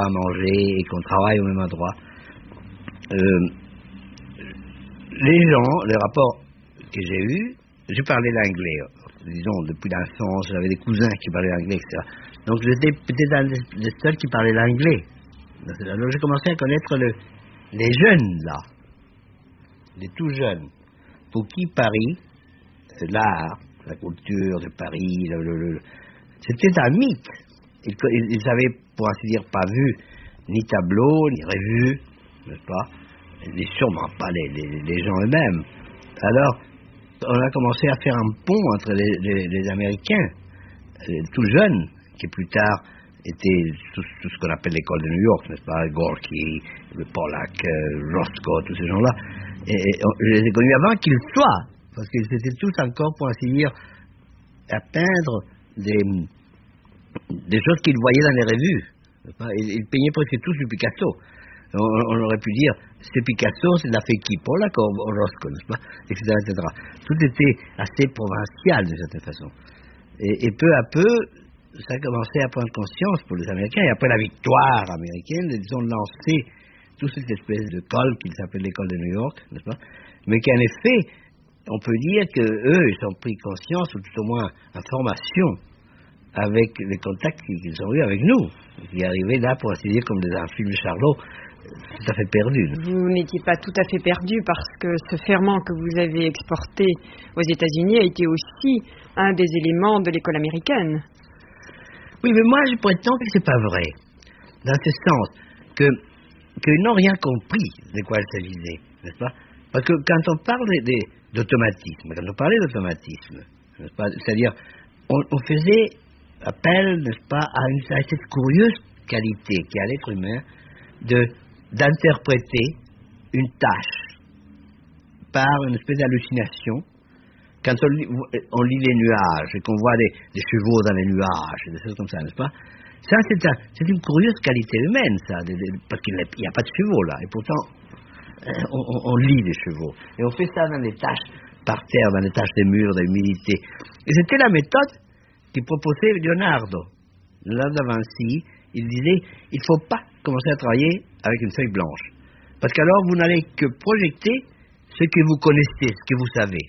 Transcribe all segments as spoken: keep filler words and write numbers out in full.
à manger et qu'on travaille au même endroit. Euh, les gens, les rapports que j'ai eus, j'ai parlé l'anglais, disons, depuis l'enfance, j'avais des cousins qui parlaient l'anglais, et cetera. Donc j'étais peut-être un des seuls qui parlaient l'anglais. Alors j'ai commencé à connaître le, les jeunes, là, les tout jeunes, pour qui Paris, l'art, la culture de Paris, le, le, le, c'était un mythe. Ils, ils, ils avaient, pour ainsi dire, pas vu ni tableau, ni revue, n'est-ce pas? Et sûrement pas les, les, les gens eux-mêmes. Alors, on a commencé à faire un pont entre les, les, les Américains, les tout jeunes, qui plus tard étaient tout, tout ce qu'on appelle l'école de New York, n'est-ce pas? Gorky, Pollack, euh, Roscoe, tous ces gens-là. Et, et je les ai connus avant qu'ils soient, parce qu'ils étaient tous encore, pour ainsi dire, à peindre des, des choses qu'ils voyaient dans les revues. Ils, ils peignaient presque tous du Picasso. On, on aurait pu dire, c'est Picasso, c'est l'a fait qui? Pollack ou Roscoe, n'est-ce pas? Etc., et cetera. Tout était assez provincial, d'une certaine façon. Et, et peu à peu, ça a commencé à prendre conscience pour les Américains. Et après la victoire américaine, ils ont lancé toute cette espèce de colle qu'ils appellent l'école de New York, n'est-ce pas? Mais qu'en effet, on peut dire qu'eux, ils ont pris conscience, ou tout au moins information, avec les contacts qu'ils ont eus avec nous, qui arrivaient là, pour ainsi dire, comme dans un film de Charlot, tout à fait perdu. Vous n'étiez pas tout à fait perdu, parce que ce ferment que vous avez exporté aux États-Unis a été aussi un des éléments de l'école américaine. Oui, mais moi, je prétends que c'est pas vrai. Dans ce sens, que, qu'ils n'ont rien compris de quoi il s'agissait, n'est-ce pas? Parce que quand on parle de, de, d'automatisme, quand on parlait d'automatisme, n'est-ce pas? C'est-à-dire, on, on faisait appel, n'est-ce pas, à, une, à cette curieuse qualité qui a l'être humain de, d'interpréter une tâche par une espèce d'hallucination. Quand on lit, on lit les nuages et qu'on voit des, des chevaux dans les nuages, des choses comme ça, n'est-ce pas? Ça, c'est, un, c'est une curieuse qualité humaine, ça, de, de, parce qu'il n'y a pas de chevaux là, et pourtant, euh, on, on, on lit les chevaux. Et on fait ça dans les tâches par terre, dans les tâches des murs, de l'humidité. Et c'était la méthode qui proposait Leonardo. Leonardo da Vinci, il disait, il ne faut pas commencer à travailler avec une feuille blanche. Parce qu'alors, vous n'allez que projeter ce que vous connaissez, ce que vous savez.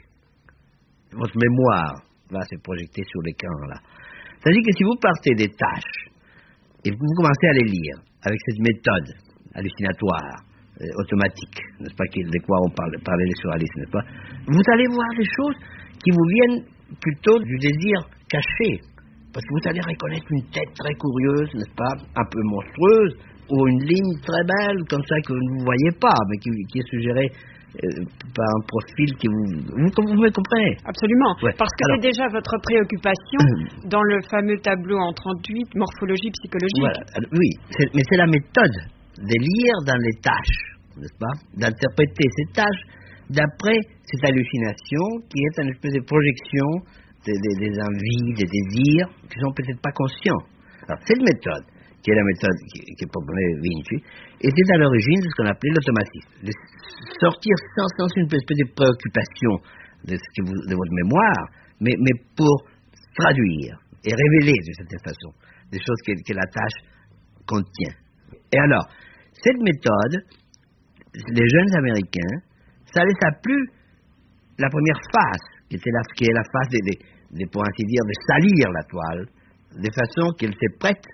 Votre mémoire va se projeter sur l'écran, là. C'est-à-dire que si vous partez des tâches, et vous commencez à les lire, avec cette méthode hallucinatoire, euh, automatique, n'est-ce pas, de quoi on parle, parlait les surréalistes, n'est-ce pas, vous allez voir des choses qui vous viennent plutôt du désir caché. Parce que vous allez reconnaître une tête très curieuse, n'est-ce pas, un peu monstrueuse, ou une ligne très belle, comme ça, que vous ne voyez pas, mais qui, qui est suggérée euh, par un profil qui vous... Vous, vous me comprenez? Absolument, ouais. Parce que alors, c'est déjà votre préoccupation dans le fameux tableau en trente-huit, morphologie psychologique. Voilà, alors, oui, c'est, mais c'est la méthode de lire dans les tâches, n'est-ce pas, d'interpréter ces tâches d'après cette hallucination qui est une espèce de projection des, des, des envies, des désirs qui ne sont peut-être pas conscients. Alors, cette méthode, qui est la méthode qui, qui proposait Vinci, était à l'origine de ce qu'on appelait l'automatisme. De sortir sans, sans une espèce de préoccupation de, ce que vous, de votre mémoire, mais, mais pour traduire et révéler de cette façon des choses que, que la tâche contient. Et alors, cette méthode, les jeunes Américains, ça les a plu la première phase, qui, était la, qui est la phase de, de, de, pour ainsi dire, de salir la toile, de façon qu'elle se prête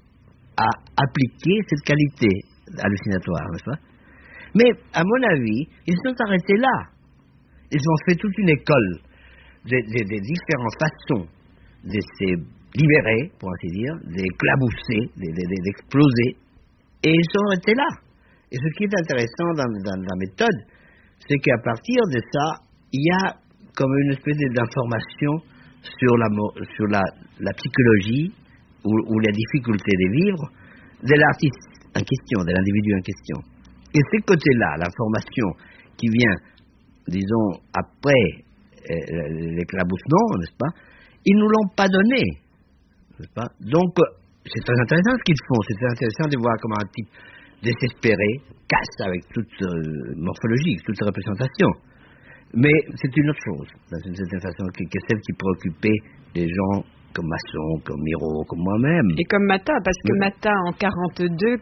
à appliquer cette qualité hallucinatoire, n'est-ce pas? Mais, à mon avis, ils sont arrêtés là. Ils ont fait toute une école de, de, de différentes façons de se libérer, pour ainsi dire, d'éclabousser, de, de, de, d'exploser, et ils sont arrêtés là. Et ce qui est intéressant dans, dans la méthode, c'est qu'à partir de ça, il y a comme une espèce d'information sur la, sur la, la psychologie ou, ou la difficulté de vivre de l'artiste en question, de l'individu en question. Et ce côté-là, l'information qui vient, disons, après euh, l'éclaboussement, n'est-ce pas, ils ne nous l'ont pas donné, n'est-ce pas? Donc, c'est très intéressant ce qu'ils font, c'est très intéressant de voir comment un type désespéré casse avec toute euh, morphologie, toute représentation. Mais c'est une autre chose, d'une certaine façon, que, que celle qui préoccupait les gens comme Masson, comme Miro, comme moi-même. Et comme Matta, parce que oui. Matta, en quarante-deux,